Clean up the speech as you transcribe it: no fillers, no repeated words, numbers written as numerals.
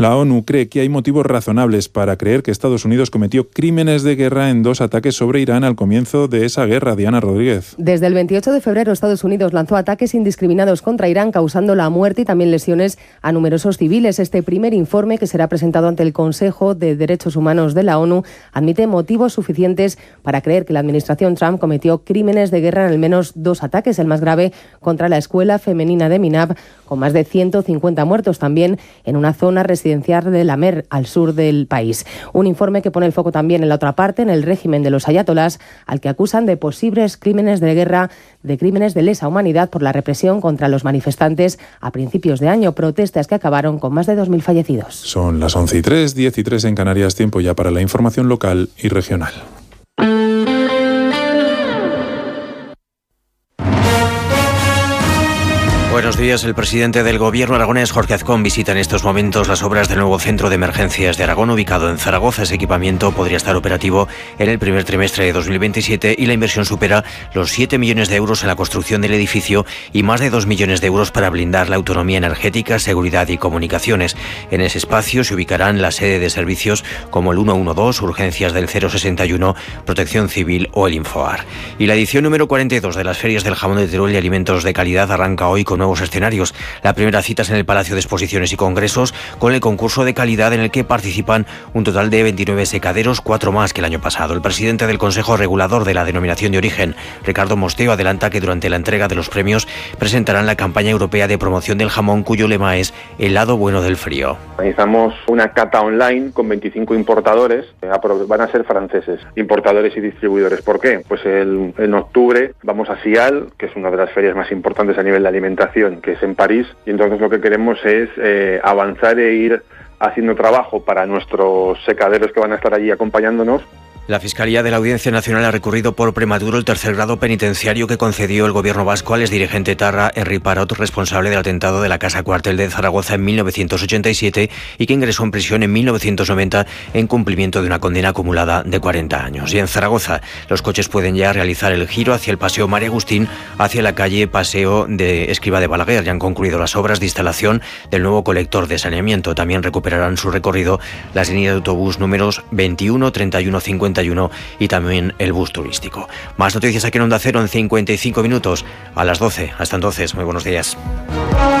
La ONU cree que hay motivos razonables para creer que Estados Unidos cometió crímenes de guerra en 2 ataques sobre Irán al comienzo de esa guerra. Diana Rodríguez. Desde el 28 de febrero, Estados Unidos lanzó ataques indiscriminados contra Irán, causando la muerte y también lesiones a numerosos civiles. Este primer informe, que será presentado ante el Consejo de Derechos Humanos de la ONU, admite motivos suficientes para creer que la administración Trump cometió crímenes de guerra en al menos 2 ataques, el más grave contra la escuela femenina de Minab, con más de 150 muertos, también en una zona residencial de la Mer, al sur del país. Un informe que pone el foco también en la otra parte, en el régimen de los ayatolás, al que acusan de posibles crímenes de guerra, de crímenes de lesa humanidad por la represión contra los manifestantes a principios de año, protestas que acabaron con más de 2.000 fallecidos. Son las 11:03, 10:03 en Canarias, tiempo ya para la información local y regional. Buenos días. El presidente del Gobierno aragonés, Jorge Azcón, visita en estos momentos las obras del nuevo Centro de Emergencias de Aragón, ubicado en Zaragoza. Ese equipamiento podría estar operativo en el primer trimestre de 2027 y la inversión supera los 7 millones de euros en la construcción del edificio y más de 2 millones de euros para blindar la autonomía energética, seguridad y comunicaciones. En ese espacio se ubicarán la sede de servicios como el 112, urgencias del 061, protección civil o el Infoar. Y la edición número 42 de las Ferias del Jamón de Teruel y Alimentos de Calidad arranca hoy con nuevos escenarios. La primera cita es en el Palacio de Exposiciones y Congresos, con el concurso de calidad en el que participan un total de 29 secaderos, 4 más que el año pasado. El presidente del Consejo Regulador de la Denominación de Origen, Ricardo Mosteo, adelanta que durante la entrega de los premios presentarán la campaña europea de promoción del jamón, cuyo lema es el lado bueno del frío. Organizamos una cata online con 25 importadores, van a ser franceses, importadores y distribuidores. ¿Por qué? Pues en octubre vamos a Sial, que es una de las ferias más importantes a nivel de alimentación, que es en París, y entonces lo que queremos es avanzar e ir haciendo trabajo para nuestros secaderos que van a estar allí acompañándonos. La Fiscalía de la Audiencia Nacional ha recurrido por prematuro el tercer grado penitenciario que concedió el gobierno vasco al exdirigente etarra Herri Parot, responsable del atentado de la Casa Cuartel de Zaragoza en 1987 y que ingresó en prisión en 1990 en cumplimiento de una condena acumulada de 40 años. Y en Zaragoza, los coches pueden ya realizar el giro hacia el Paseo María Agustín, hacia la calle Paseo de Escrivá de Balaguer. Ya han concluido las obras de instalación del nuevo colector de saneamiento. También recuperarán su recorrido las líneas de autobús números 21, 31, 51 y también el bus turístico. Más noticias aquí en Onda Cero en 55 minutos a las 12. Hasta entonces, muy buenos días.